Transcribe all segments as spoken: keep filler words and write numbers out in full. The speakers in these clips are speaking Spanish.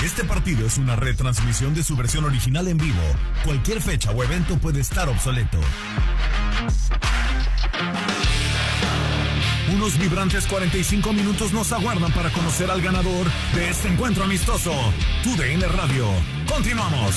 Este partido es una retransmisión de su versión original en vivo. Cualquier fecha o evento puede estar obsoleto. Unos vibrantes cuarenta y cinco minutos nos aguardan para conocer al ganador de este encuentro amistoso. Tu D N Radio. Continuamos.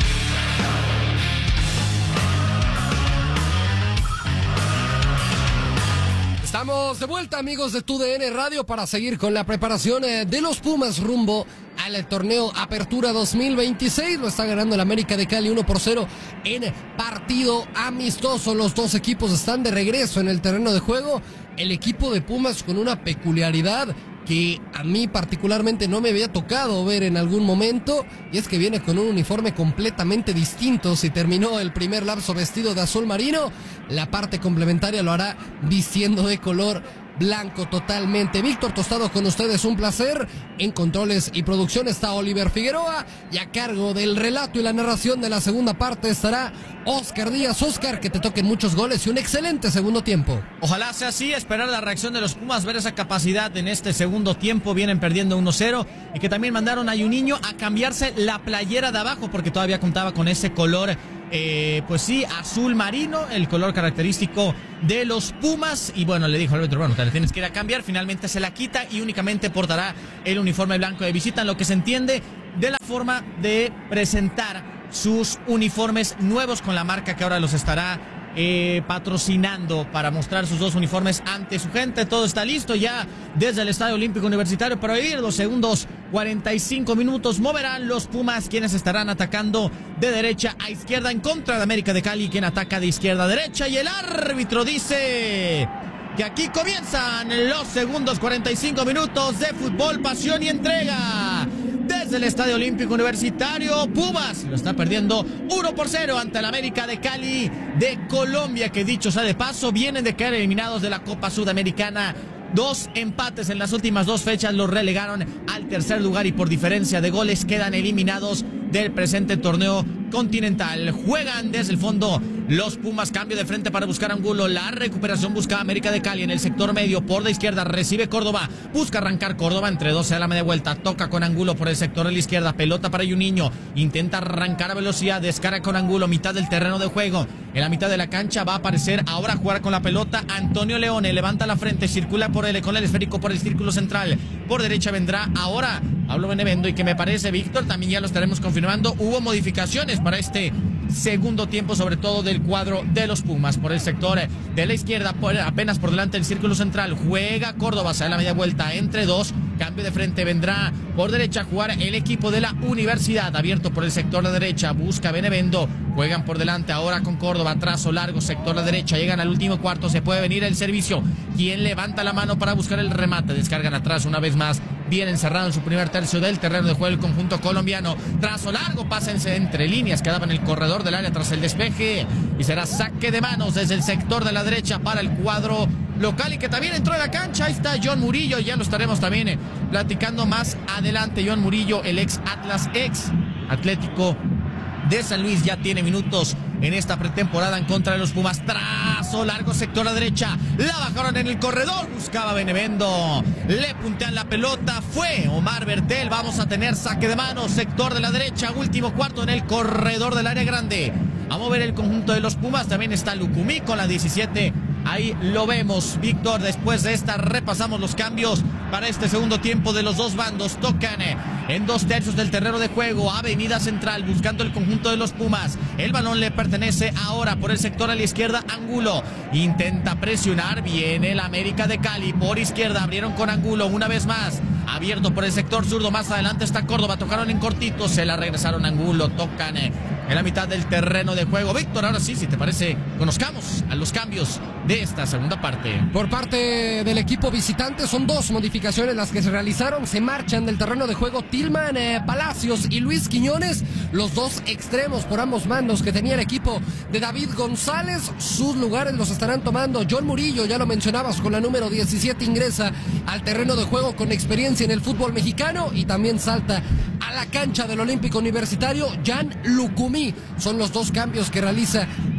Estamos de vuelta, amigos de Tu D N Radio, para seguir con la preparación de los Pumas rumbo al torneo Apertura dos mil veintiséis. Lo está ganando el América de Cali uno por cero en partido amistoso. Los dos equipos están de regreso en el terreno de juego. El equipo de Pumas con una peculiaridad que a mí particularmente no me había tocado ver en algún momento, y es que viene con un uniforme completamente distinto. Si terminó el primer lapso vestido de azul marino, la parte complementaria lo hará vistiendo de color blanco totalmente. Víctor Tostado con ustedes, un placer. En controles y producción está Oliver Figueroa, y a cargo del relato y la narración de la segunda parte estará Oscar Díaz. Oscar, que te toquen muchos goles y un excelente segundo tiempo. Ojalá sea así, esperar la reacción de los Pumas, ver esa capacidad en este segundo tiempo. Vienen perdiendo uno cero, y que también mandaron a Juninho a cambiarse la playera de abajo, porque todavía contaba con ese color, eh, pues sí, azul marino, el color característico de los Pumas. Y bueno, le dijo al árbitro, bueno, te la tienes que ir a cambiar. Finalmente se la quita y únicamente portará el uniforme blanco de visita, en lo que se entiende de la forma de presentar sus uniformes nuevos con la marca que ahora los estará eh, patrocinando, para mostrar sus dos uniformes ante su gente. Todo está listo ya desde el Estadio Olímpico Universitario para vivir los segundos cuarenta y cinco minutos. Moverán los Pumas, quienes estarán atacando de derecha a izquierda en contra de América de Cali, quien ataca de izquierda a derecha, y el árbitro dice que aquí comienzan los segundos cuarenta y cinco minutos de fútbol, pasión y entrega. Desde el Estadio Olímpico Universitario, Pumas lo está perdiendo uno por cero ante el América de Cali de Colombia, que dicho sea de paso, vienen de caer eliminados de la Copa Sudamericana. Dos empates en las últimas dos fechas los relegaron al tercer lugar, y por diferencia de goles quedan eliminados del presente torneo continental. Juegan desde el fondo los Pumas, cambio de frente para buscar Angulo. La recuperación busca América de Cali en el sector medio, por la izquierda recibe Córdoba, busca arrancar Córdoba, entre doce a la media vuelta, toca con Angulo por el sector de la izquierda, pelota para Juninho, intenta arrancar a velocidad, descarga con Angulo, mitad del terreno de juego. En la mitad de la cancha va a aparecer ahora a jugar con la pelota Antonio Leone, levanta la frente, circula por el, con el esférico por el círculo central, por derecha vendrá ahora Pablo Benevendo, y que me parece, Víctor, también ya lo estaremos confirmando, hubo modificaciones para este segundo tiempo, sobre todo del cuadro de los Pumas. Por el sector de la izquierda, por, apenas por delante del círculo central, juega Córdoba, sale a la media vuelta entre dos, cambio de frente, vendrá por derecha a jugar el equipo de la Universidad, abierto por el sector de derecha, busca Benevendo, juegan por delante ahora con Córdoba, trazo largo, sector de derecha, llegan al último cuarto, se puede venir el servicio, quien levanta la mano para buscar el remate, descargan atrás una vez más, bien encerrado en su primer tercio del terreno de juego el conjunto colombiano, trazo largo, pásense entre líneas, quedaba en el corredor del área tras el despeje, y será saque de manos desde el sector de la derecha para el cuadro local, y que también entró en la cancha. Ahí está John Murillo, ya lo estaremos también eh, platicando más adelante. John Murillo, el ex Atlas, ex Atlético de San Luis, ya tiene minutos en esta pretemporada en contra de los Pumas. Trazo largo, sector a la derecha, la bajaron en el corredor, buscaba Benevendo, le puntean la pelota, fue Omar Bertel. Vamos a tener saque de mano, sector de la derecha, último cuarto en el corredor del área grande. A mover el conjunto de los Pumas, también está Lucumí con la diecisiete. Ahí lo vemos, Víctor. Después de esta repasamos los cambios para este segundo tiempo de los dos bandos. Tocan en dos tercios del terreno de juego, avenida central, buscando el conjunto de los Pumas. El balón le pertenece ahora por el sector a la izquierda, Angulo. Intenta presionar, viene el América de Cali por izquierda, abrieron con Angulo una vez más. Abierto por el sector zurdo, más adelante está Córdoba, tocaron en cortito, se la regresaron a Angulo, tocan en la mitad del terreno de juego. Víctor, ahora sí, si te parece, conozcamos a los cambios de esta segunda parte. Por parte del equipo visitante son dos modificaciones las que se realizaron. Se marchan del terreno de juego Tilman eh, Palacios y Luis Quiñones, los dos extremos por ambos mandos que tenía el equipo de David González. Sus lugares los estarán tomando John Murillo, ya lo mencionabas, con la número diecisiete, ingresa al terreno de juego con experiencia en el fútbol mexicano, y también salta a la cancha del Olímpico Universitario Jan Lucumí. Son los dos cambios que realiza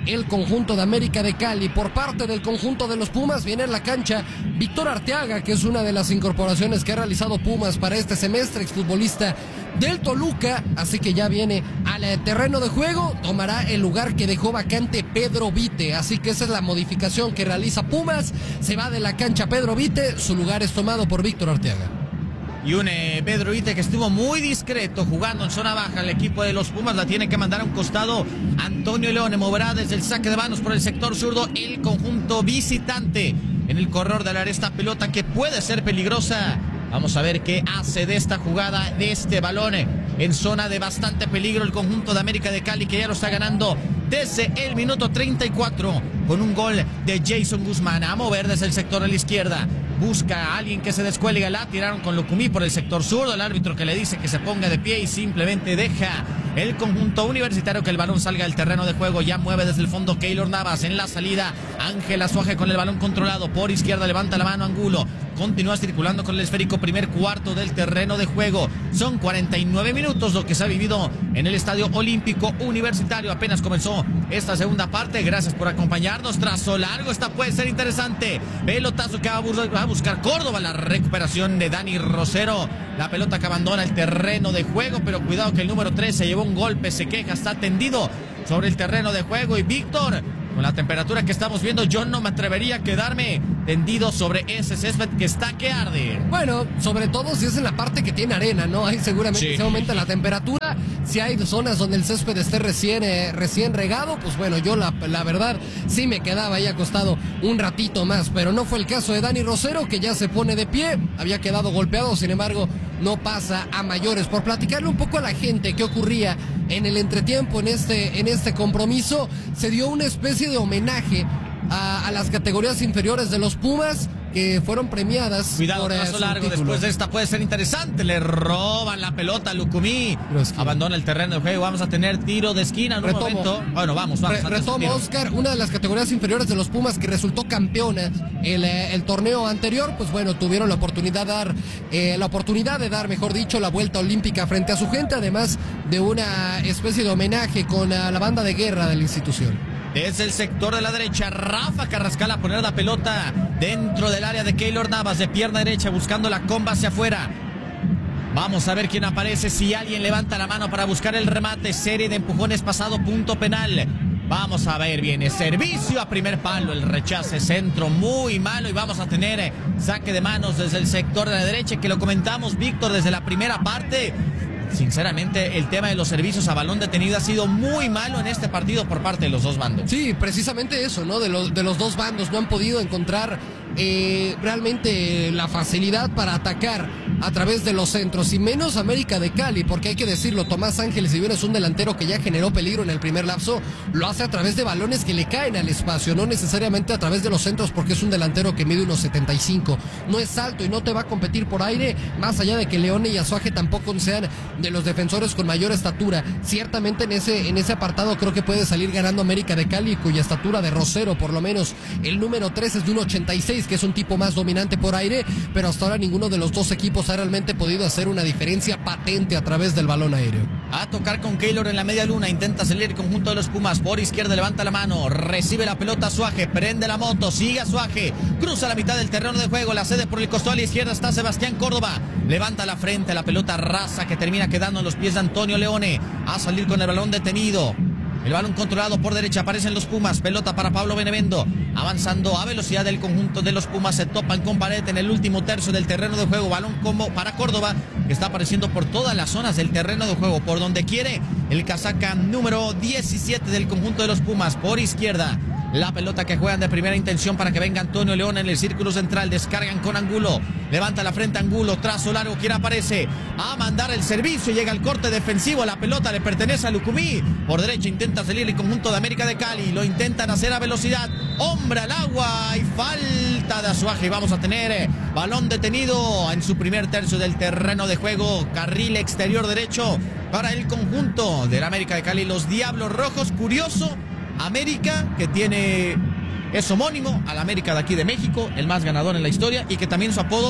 el conjunto de América de Cali. Por parte del conjunto de los Pumas viene en la cancha Víctor Arteaga, que es una de las incorporaciones que ha realizado Pumas para este semestre, exfutbolista del Toluca, así que ya viene al terreno de juego, tomará el lugar que dejó vacante Pedro Vite, así que esa es la modificación que realiza Pumas, se va de la cancha Pedro Vite, su lugar es tomado por Víctor Arteaga. Y un eh, Pedro Vite que estuvo muy discreto jugando en zona baja. El equipo de los Pumas la tiene que mandar a un costado. Antonio Leone moverá desde el saque de manos por el sector zurdo el conjunto visitante. En el corredor de la área esta pelota que puede ser peligrosa. Vamos a ver qué hace de esta jugada, de este balón en zona de bastante peligro el conjunto de América de Cali, que ya lo está ganando desde el minuto treinta y cuatro con un gol de Jason Guzmán. A mover desde el sector de la izquierda. Busca a alguien que se descuelgue, la tiraron con Lucumí por el sector zurdo. El árbitro que le dice que se ponga de pie y simplemente deja el conjunto universitario que el balón salga del terreno de juego. Ya mueve desde el fondo Keylor Navas en la salida. Ángel Azuaje con el balón controlado por izquierda, levanta la mano Angulo. Continúa circulando con el esférico, primer cuarto del terreno de juego. Son cuarenta y nueve minutos lo que se ha vivido en el Estadio Olímpico Universitario. Apenas comenzó esta segunda parte. Gracias por acompañarnos. Trazo largo, esta puede ser interesante. Pelotazo que va a buscar Córdoba. La recuperación de Dani Rosero. La pelota que abandona el terreno de juego, pero cuidado que el número tres se llevó un golpe, se queja, está tendido sobre el terreno de juego. Y Víctor, con la temperatura que estamos viendo, yo no me atrevería a quedarme tendido sobre ese césped que está que arde. Bueno, sobre todo si es en la parte que tiene arena, ¿no? Ahí seguramente sí se aumenta la temperatura. Si hay zonas donde el césped esté recién, eh, recién regado, pues bueno, yo la, la verdad sí me quedaba ahí acostado un ratito más, pero no fue el caso de Dani Rosero, que ya se pone de pie, había quedado golpeado, sin embargo, no pasa a mayores. Por platicarle un poco a la gente qué ocurría en el entretiempo en este, en este compromiso, se dio una especie de homenaje a, a las categorías inferiores de los Pumas, que fueron premiadas. Cuidado, por paso largo, después de esta puede ser interesante. Le roban la pelota a Lucumí. Abandona el terreno de juego. Vamos a tener tiro de esquina en un Retomo. momento. Bueno, vamos, vamos. Re retomo, Oscar, una de las categorías inferiores de los Pumas que resultó campeona el, eh, el torneo anterior, pues bueno, tuvieron la oportunidad de dar, eh, la oportunidad de dar, mejor dicho, la vuelta olímpica frente a su gente, además de una especie de homenaje con uh, la banda de guerra de la institución. Desde el sector de la derecha, Rafa Carrascal a poner la pelota dentro del área de Keylor Navas, de pierna derecha, buscando la comba hacia afuera. Vamos a ver quién aparece, si alguien levanta la mano para buscar el remate. Serie de empujones pasado, punto penal. Vamos a ver, viene servicio a primer palo, el rechace, centro muy malo, y vamos a tener saque de manos desde el sector de la derecha, que lo comentamos, Víctor, desde la primera parte. Sinceramente, el tema de los servicios a balón detenido ha sido muy malo en este partido por parte de los dos bandos. Sí, precisamente eso, ¿no? De los, de los dos bandos no han podido encontrar eh, realmente la facilidad para atacar a través de los centros, y menos América de Cali, porque hay que decirlo, Tomás Ángeles, si bien es un delantero que ya generó peligro en el primer lapso, lo hace a través de balones que le caen al espacio, no necesariamente a través de los centros, porque es un delantero que mide unos setenta y cinco, no es alto y no te va a competir por aire, más allá de que Leone y Azuaje tampoco sean de los defensores con mayor estatura. Ciertamente en ese, en ese apartado creo que puede salir ganando América de Cali, cuya estatura de Rosero, por lo menos el número tres, es de un ochenta y seis, que es un tipo más dominante por aire, pero hasta ahora ninguno de los dos equipos ha realmente podido hacer una diferencia patente a través del balón aéreo. A tocar con Keylor en la media luna, intenta salir el conjunto de los Pumas, por izquierda levanta la mano, recibe la pelota Azuaje, prende la moto, sigue Azuaje, cruza la mitad del terreno de juego, la cede por el costado a la izquierda, está Sebastián Córdoba, levanta la frente, la pelota rasa que termina quedando en los pies de Antonio Leone, a salir con el balón detenido. El balón controlado por derecha, aparecen los Pumas, pelota para Pablo Benevendo, avanzando a velocidad del conjunto de los Pumas, se topan con pared en el último tercio del terreno de juego, balón como para Córdoba, que está apareciendo por todas las zonas del terreno de juego, por donde quiere el casaca número diecisiete del conjunto de los Pumas, por izquierda. La pelota que juegan de primera intención para que venga Antonio León en el círculo central. Descargan con Angulo. Levanta la frente Angulo. Trazo largo. Quien aparece a mandar el servicio. Llega el corte defensivo. La pelota le pertenece a Lucumí. Por derecha intenta salir el conjunto de América de Cali. Lo intentan hacer a velocidad. Hombre al agua. Y falta de Azuaje. Vamos a tener eh, balón detenido en su primer tercio del terreno de juego. Carril exterior derecho para el conjunto de la América de Cali. Los Diablos Rojos. Curioso. América, que tiene, es homónimo al América de aquí de México, el más ganador en la historia, y que también su apodo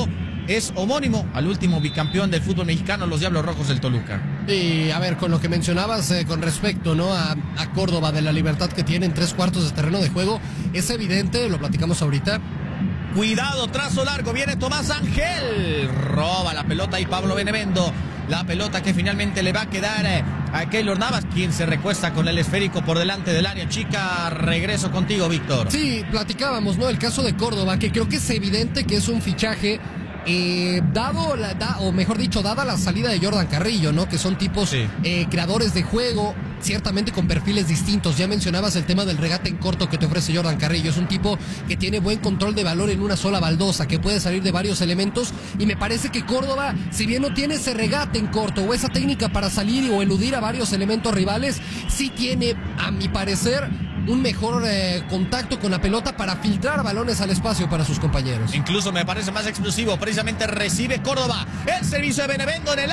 es homónimo al último bicampeón del fútbol mexicano, los Diablos Rojos del Toluca. Y a ver, con lo que mencionabas eh, con respecto, ¿no? a, a Córdoba, de la libertad que tiene en tres cuartos de terreno de juego, es evidente, lo platicamos ahorita. Cuidado, trazo largo, viene Tomás Ángel, roba la pelota y Pablo Benevendo, la pelota que finalmente le va a quedar a Keylor Navas, quien se recuesta con el esférico por delante del área chica. Regreso contigo, Víctor. Sí, platicábamos, ¿no? El caso de Córdoba, que creo que es evidente que es un fichaje Eh, dado la, da, o mejor dicho, dada la salida de Jordan Carrillo, ¿no? Que son tipos sí. eh, creadores de juego, ciertamente con perfiles distintos. Ya mencionabas el tema del regate en corto que te ofrece Jordan Carrillo. Es un tipo que tiene buen control de valor en una sola baldosa, que puede salir de varios elementos, y me parece que Córdoba, si bien no tiene ese regate en corto o esa técnica para salir o eludir a varios elementos rivales, sí tiene, a mi parecer, un mejor eh, contacto con la pelota para filtrar balones al espacio para sus compañeros. Incluso me parece más explosivo. Precisamente recibe Córdoba el servicio de Benevendo en el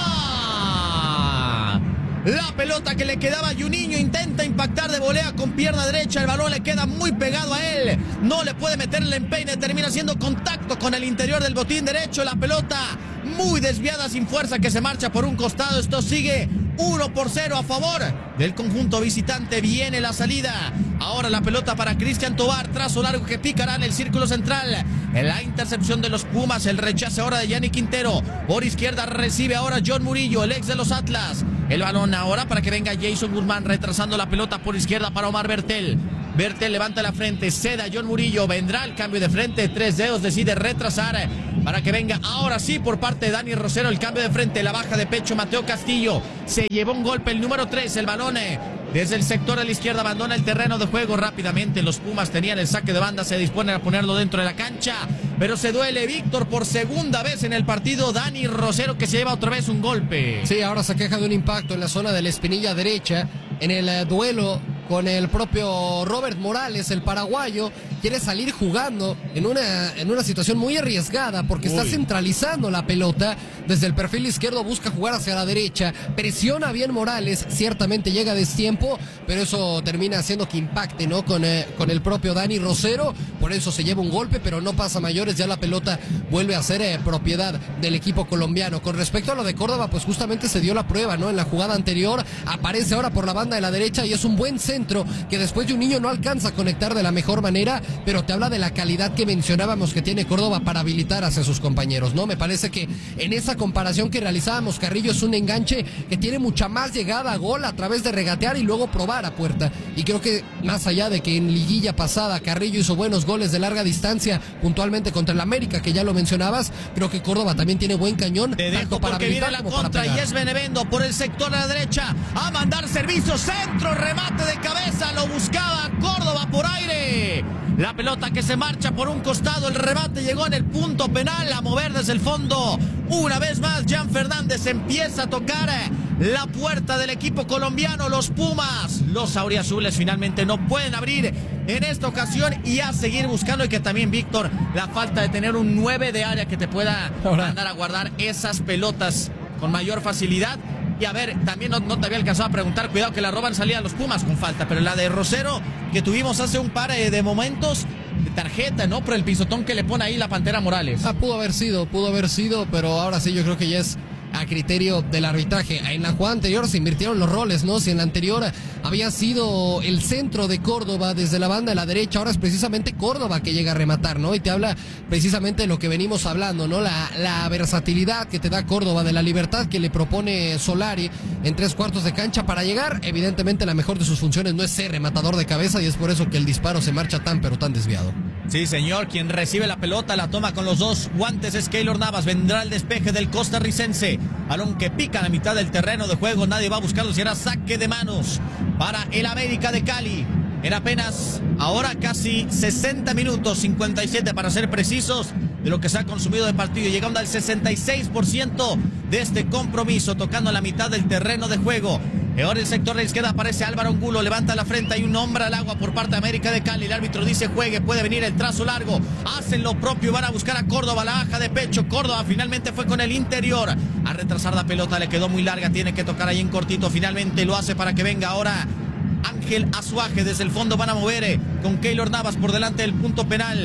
área. La pelota que le quedaba a Juninho, intenta impactar de volea con pierna derecha. El balón le queda muy pegado a él. No le puede meter el empeine. Termina haciendo contacto con el interior del botín derecho. La pelota muy desviada, sin fuerza, que se marcha por un costado. Esto sigue uno por cero a favor del conjunto visitante. Viene la salida. Ahora la pelota para Cristian Tobar. Trazo largo que picará en el círculo central. En la intercepción de los Pumas. El rechace ahora de Yanni Quintero. Por izquierda recibe ahora John Murillo, el ex de los Atlas. El balón ahora para que venga Jason Guzmán, retrasando la pelota por izquierda para Omar Bertel. Bertel levanta la frente, cede a John Murillo. Vendrá el cambio de frente. Tres dedos, decide retrasar para que venga ahora sí por parte de Dani Rosero el cambio de frente. La baja de pecho Mateo Castillo. Se llevó un golpe el número tres. El balón desde el sector de la izquierda abandona el terreno de juego rápidamente. Los Pumas tenían el saque de banda. Se disponen a ponerlo dentro de la cancha. Pero se duele Víctor por segunda vez en el partido. Dani Rosero, que se lleva otra vez un golpe. Sí, ahora se queja de un impacto en la zona de la espinilla derecha. En el uh, duelo con el propio Robert Morales, el paraguayo, quiere salir jugando en una, en una situación muy arriesgada porque Uy. está centralizando la pelota. Desde el perfil izquierdo busca jugar hacia la derecha, presiona bien Morales, ciertamente llega a destiempo, pero eso termina haciendo que impacte, ¿no? Con, eh, con el propio Dani Rosero, por eso se lleva un golpe, pero no pasa mayores, ya la pelota vuelve a ser eh, propiedad del equipo colombiano. Con respecto a lo de Córdoba, pues justamente se dio la prueba, ¿no? En la jugada anterior, aparece ahora por la banda de la derecha y es un buen centro que después de un niño no alcanza a conectar de la mejor manera, pero te habla de la calidad que mencionábamos que tiene Córdoba para habilitar hacia sus compañeros, ¿no? Me parece que en esa comparación que realizábamos, Carrillo es un enganche que tiene mucha más llegada a gol a través de regatear y luego probar a puerta, y creo que más allá de que en liguilla pasada Carrillo hizo buenos goles de larga distancia, puntualmente contra el América, que ya lo mencionabas, creo que Córdoba también tiene buen cañón. Te dejo para porque viene la contra y es Benevendo por el sector de la derecha a mandar servicio, centro, remate de cabeza, lo buscaba Córdoba por aire. La pelota que se marcha por un costado, el remate llegó en el punto penal, a mover desde el fondo. Una vez más, Jan Fernández empieza a tocar la puerta del equipo colombiano. Los Pumas, los auriazules finalmente no pueden abrir en esta ocasión y a seguir buscando. Y que también, Víctor, la falta de tener un nueve de área que te pueda mandar a guardar esas pelotas con mayor facilidad. Y a ver, también no, no te había alcanzado a preguntar, cuidado que la roban salida a los Pumas con falta, pero la de Rosero que tuvimos hace un par de momentos, de tarjeta, ¿no? Por el pisotón que le pone ahí la Pantera Morales. Ah, pudo haber sido, pudo haber sido, pero ahora sí yo creo que ya es a criterio del arbitraje. En la jugada anterior se invirtieron los roles, ¿no? Si en la anterior había sido el centro de Córdoba desde la banda de la derecha, ahora es precisamente Córdoba que llega a rematar, ¿no? Y te habla precisamente de lo que venimos hablando, ¿no? La, la versatilidad que te da Córdoba, de la libertad que le propone Solari en tres cuartos de cancha para llegar. Evidentemente la mejor de sus funciones no es ser rematador de cabeza, y es por eso que el disparo se marcha tan pero tan desviado. Sí, señor, quien recibe la pelota, la toma con los dos guantes es Keylor Navas. Vendrá el despeje del costarricense. Balón que pica a la mitad del terreno de juego. Nadie va a buscarlo. Será saque de manos para el América de Cali. En apenas ahora casi sesenta minutos, cincuenta y siete para ser precisos, de lo que se ha consumido de partido, llegando al sesenta y seis por ciento de este compromiso, tocando la mitad del terreno de juego. Ahora el sector de la izquierda aparece Álvaro Angulo, levanta la frente, hay un hombre al agua por parte de América de Cali. El árbitro dice juegue, puede venir el trazo largo, hacen lo propio, van a buscar a Córdoba, la baja de pecho. Córdoba finalmente fue con el interior a retrasar la pelota, le quedó muy larga, tiene que tocar ahí en cortito, finalmente lo hace para que venga ahora Ángel Azuaje. Desde el fondo van a mover eh, con Keylor Navas por delante del punto penal.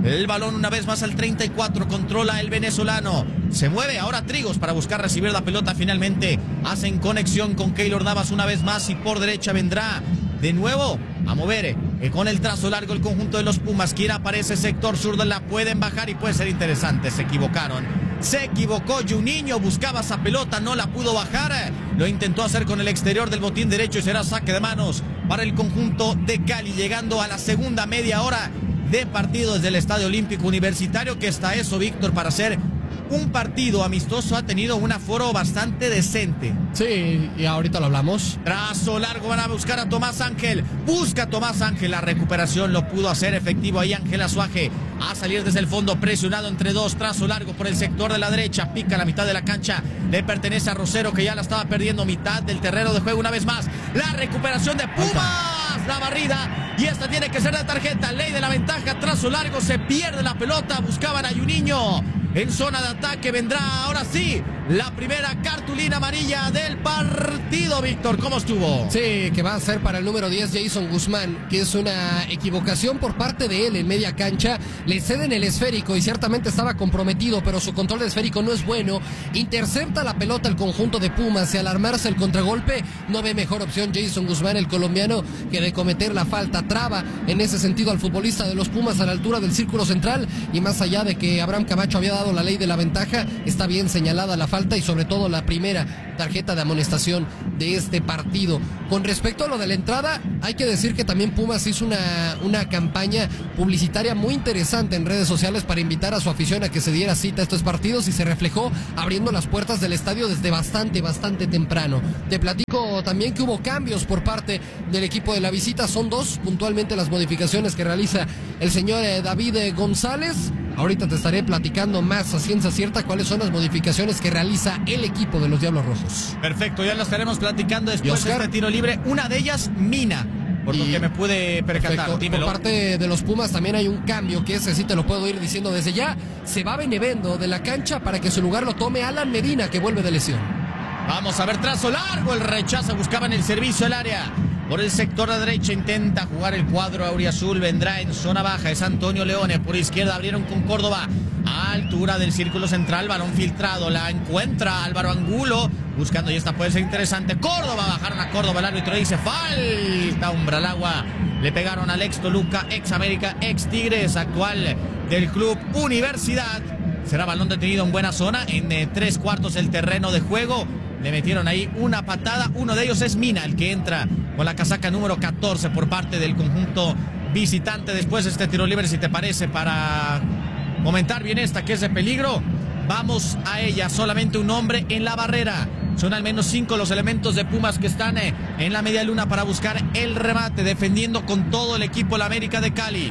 El balón una vez más al treinta y cuatro, controla el venezolano. Se mueve ahora Trigos para buscar recibir la pelota. Finalmente hacen conexión con Keylor Navas una vez más y por derecha vendrá de nuevo a mover eh, con el trazo largo el conjunto de los Pumas. Quien aparece sector zurdo, la pueden bajar y puede ser interesante. Se equivocaron. Se equivocó Juninho, buscaba esa pelota, no la pudo bajar. Lo intentó hacer con el exterior del botín derecho y será saque de manos para el conjunto de Cali. Llegando a la segunda media hora de partido desde el Estadio Olímpico Universitario, que está eso, Víctor, para hacer un partido amistoso ha tenido un aforo bastante decente. Sí, y ahorita lo hablamos. Trazo largo, van a buscar a Tomás Ángel. Busca a Tomás Ángel, la recuperación lo pudo hacer efectivo ahí Ángel Azuaje. A salir desde el fondo, presionado entre dos. Trazo largo por el sector de la derecha. Pica la mitad de la cancha. Le pertenece a Rosero, que ya la estaba perdiendo mitad del terreno de juego una vez más. La recuperación de Pumas. La barrida. Y esta tiene que ser la tarjeta. Ley de la ventaja. Trazo largo. Se pierde la pelota. Buscaban a Juninho. En zona de ataque vendrá ahora sí la primera cartulina amarilla del partido, Víctor. ¿Cómo estuvo? Sí, que va a ser para el número diez, Jason Guzmán, que es una equivocación por parte de él en media cancha. Le ceden el esférico y ciertamente estaba comprometido, pero su control de esférico no es bueno. Intercepta la pelota el conjunto de Pumas y al armarse el contragolpe no ve mejor opción Jason Guzmán, el colombiano, que de cometer la falta. Traba en ese sentido al futbolista de los Pumas a la altura del círculo central, y más allá de que Abraham Camacho había dado la ley de la ventaja, está bien señalada la falta y sobre todo la primera tarjeta de amonestación de este partido. Con respecto a lo de la entrada, hay que decir que también Pumas hizo una, una campaña publicitaria muy interesante en redes sociales para invitar a su afición a que se diera cita a estos partidos, y se reflejó abriendo las puertas del estadio desde bastante, bastante temprano. Te platico también que hubo cambios por parte del equipo de la visita. Son dos puntualmente las modificaciones que realiza el señor David González. Ahorita te estaré platicando más a ciencia cierta cuáles son las modificaciones que realiza el equipo de los Diablos Rojos. Perfecto, ya lo estaremos platicando después de este tiro libre. Una de ellas, Mina, por y, lo que me pude percatar. Por parte de los Pumas también hay un cambio, que ese sí te lo puedo ir diciendo desde ya. Se va Benevendo de la cancha para que su lugar lo tome Alan Medina, que vuelve de lesión. Vamos a ver, trazo largo, el rechazo, buscaban el servicio al área. Por el sector de derecha intenta jugar el cuadro auriazul, vendrá en zona baja, es Antonio Leone. Por izquierda abrieron con Córdoba, a altura del círculo central, balón filtrado, la encuentra Álvaro Angulo, buscando, y esta puede ser interesante. Córdoba, bajaron a Córdoba, el árbitro dice falta, Umbralagua. Le pegaron al ex Toluca, ex América, ex Tigres, actual del club Universidad. Será balón detenido en buena zona, en eh, tres cuartos del terreno de juego. Le metieron ahí una patada. Uno de ellos es Mina, el que entra con la casaca número catorce por parte del conjunto visitante. Después de este tiro libre, si te parece, para comentar bien esta que es de peligro, vamos a ella. Solamente un hombre en la barrera. Son al menos cinco los elementos de Pumas que están eh, en la media luna para buscar el remate, defendiendo con todo el equipo la América de Cali.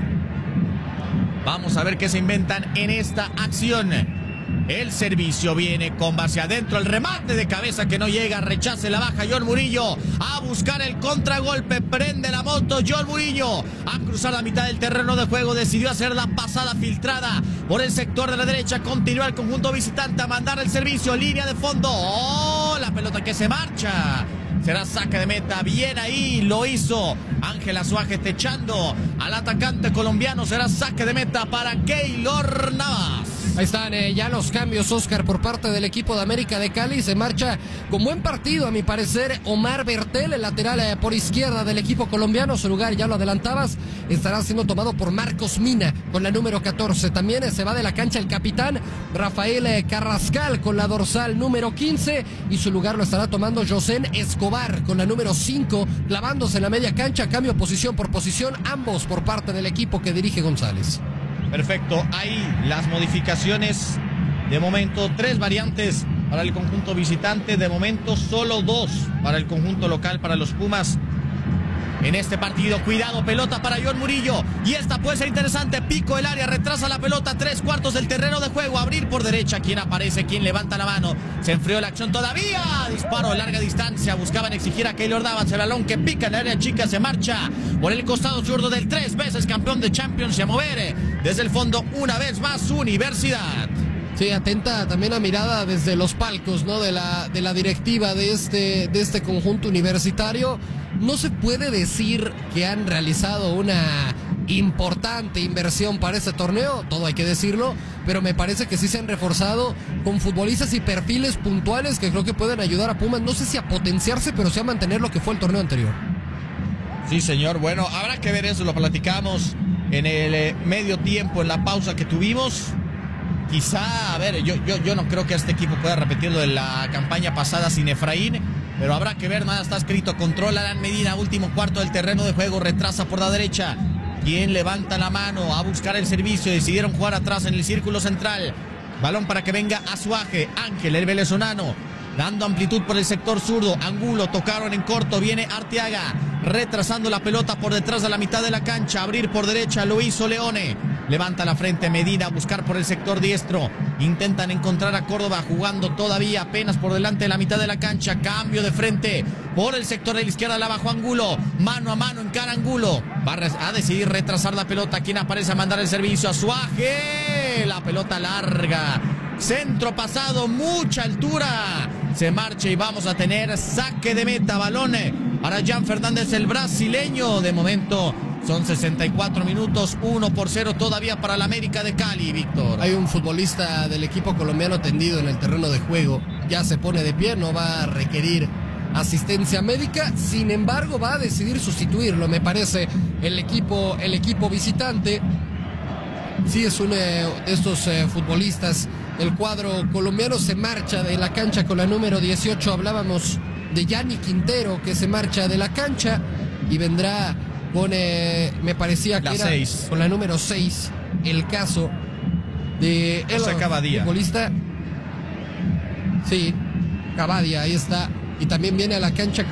Vamos a ver qué se inventan en esta acción. El servicio viene con base adentro, el remate de cabeza que no llega, rechace la baja John Murillo, a buscar el contragolpe, prende la moto John Murillo, a cruzar la mitad del terreno de juego, decidió hacer la pasada filtrada por el sector de la derecha, continúa el conjunto visitante a mandar el servicio, línea de fondo, oh, la pelota que se marcha. Será saque de meta, bien ahí, lo hizo Ángel Azuaje techando al atacante colombiano. Será saque de meta para Keylor Navas. Ahí están eh, ya los cambios, Oscar, por parte del equipo de América de Cali. Se marcha con buen partido, a mi parecer, Omar Bertel, el lateral eh, por izquierda del equipo colombiano. Su lugar, ya lo adelantabas, estará siendo tomado por Marcos Mina con la número catorce. También eh, se va de la cancha el capitán Rafael eh, Carrascal con la dorsal número quince, y su lugar lo estará tomando Josén Escobar con la número cinco, clavándose en la media cancha. Cambio posición por posición, ambos por parte del equipo que dirige González. Perfecto, ahí las modificaciones. De momento, tres variantes para el conjunto visitante. De momento, solo dos para el conjunto local, para los Pumas. En este partido, cuidado, pelota para John Murillo. Y esta puede ser interesante. Pico el área, retrasa la pelota, tres cuartos del terreno de juego. Abrir por derecha. ¿Quién aparece? ¿Quién levanta la mano? Se enfrió la acción todavía. Disparo a larga distancia. Buscaban exigir a Keylor Navas. El balón que pica en el área chica se marcha por el costado zurdo del tres veces campeón de Champions. Y a mover desde el fondo una vez más Universidad. Sí, atenta también la mirada desde los palcos, ¿no? De la, de la directiva de este, de este conjunto universitario. No se puede decir que han realizado una importante inversión para este torneo, todo hay que decirlo, pero me parece que sí se han reforzado con futbolistas y perfiles puntuales que creo que pueden ayudar a Pumas, no sé si a potenciarse, pero sí a mantener lo que fue el torneo anterior. Sí, señor. Bueno, habrá que ver eso, lo platicamos en el eh, medio tiempo, en la pausa que tuvimos. Quizá, a ver, yo, yo, yo no creo que este equipo pueda repetirlo de la campaña pasada sin Efraín, pero habrá que ver, nada está escrito. Controla Alan Medina, último cuarto del terreno de juego, retrasa por la derecha. Quien levanta la mano a buscar el servicio, decidieron jugar atrás en el círculo central. Balón para que venga Azuaje, Ángel, el venezolano, dando amplitud por el sector zurdo. Angulo, tocaron en corto, viene Arteaga, retrasando la pelota por detrás de la mitad de la cancha. Abrir por derecha, lo hizo Leone. Levanta la frente Medina a buscar por el sector diestro. Intentan encontrar a Córdoba jugando todavía apenas por delante de la mitad de la cancha. Cambio de frente por el sector de la izquierda, la bajo Angulo. Mano a mano en cara Angulo. Va a decidir retrasar la pelota. Quien aparece a mandar el servicio, Azuaje. La pelota larga. Centro pasado, mucha altura. Se marcha y vamos a tener saque de meta. Balón para Jan Fernández, el brasileño. De momento son sesenta y cuatro minutos, uno por cero todavía para la América de Cali, Víctor. Hay un futbolista del equipo colombiano tendido en el terreno de juego. Ya se pone de pie, no va a requerir asistencia médica. Sin embargo, va a decidir sustituirlo, me parece, el equipo, el equipo visitante. Sí, es uno de estos eh, futbolistas. El cuadro colombiano se marcha de la cancha con la número dieciocho. Hablábamos de Yanni Quintero, que se marcha de la cancha y vendrá con, eh, me parecía que la era seis. Con la número seis, el caso de el futbolista. Sí, Cabadia, ahí está. Y también viene a la cancha con